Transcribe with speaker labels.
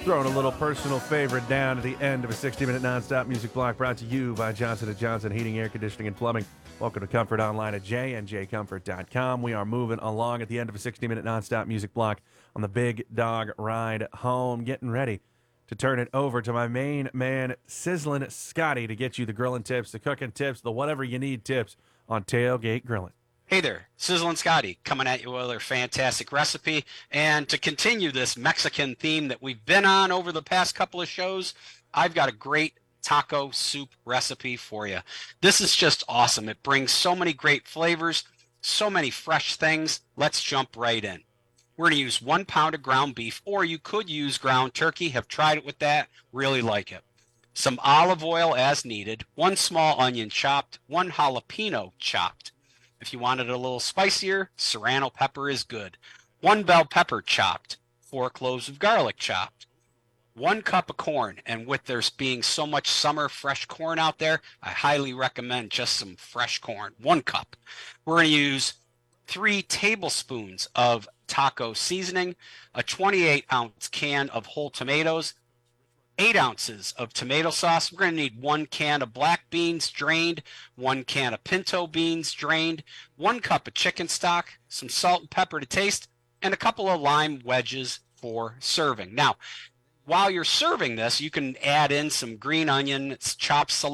Speaker 1: Throwing a little personal favorite down at the end of a 60-minute nonstop music block brought to you by Johnson & Johnson Heating, Air Conditioning, and Plumbing. Welcome to Comfort Online at jnjcomfort.com. We are moving along at the end of a 60-minute nonstop music block on the Big Dog Ride home, getting ready to turn it over to my main man, Sizzlin' Scotty, to get you the grilling tips, the cooking tips, the whatever you need tips on tailgate grilling.
Speaker 2: Hey there, Sizzlin' Scotty coming at you with another fantastic recipe. And to continue this Mexican theme that we've been on over the past couple of shows, I've got a great taco soup recipe for you. This is just awesome. It brings so many great flavors, so many fresh things. Let's jump right in. We're going to use 1 pound of ground beef, or you could use ground turkey. Have tried it with that, really like it. Some olive oil as needed, 1 small onion chopped, 1 jalapeno chopped. If you want it a little spicier, serrano pepper is good. 1 bell pepper chopped, 4 cloves of garlic chopped, 1 cup of corn. And with there being so much summer fresh corn out there, I highly recommend just some fresh corn, 1 cup. We're going to use 3 tablespoons of taco seasoning, a 28-ounce can of whole tomatoes, 8 ounces of tomato sauce. We're going to need 1 can of black beans drained, 1 can of pinto beans drained, 1 cup of chicken stock, some salt and pepper to taste, and a couple of lime wedges for serving. Now, while you're serving this, you can add in some green onion, chopped